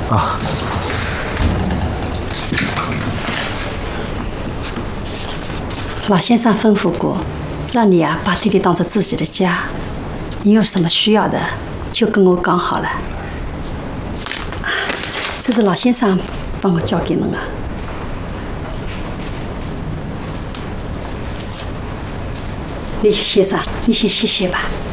啊。 老先生吩咐过，让你把这里当做自己的家。你有什么需要的，就跟我讲好了。这是老先生帮我交给侬的。李先生，你先歇歇吧。